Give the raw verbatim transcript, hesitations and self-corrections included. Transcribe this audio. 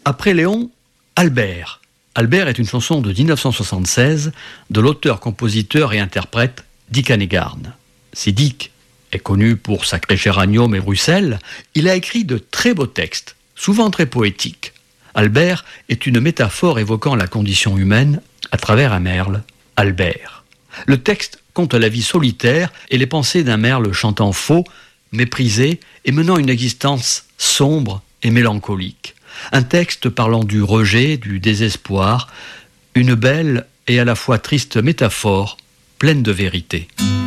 Après Léon, Albert. Albert est une chanson de dix-neuf cent soixante-seize de l'auteur, compositeur et interprète Dick Annegarn. Si Dick est connu pour Sacré Géranium et Bruxelles, il a écrit de très beaux textes, souvent très poétiques. Albert est une métaphore évoquant la condition humaine à travers un merle, Albert. Le texte conte la vie solitaire et les pensées d'un merle chantant faux, méprisé et menant une existence sombre et mélancolique. Un texte parlant du rejet, du désespoir, une belle et à la fois triste métaphore, pleine de vérité.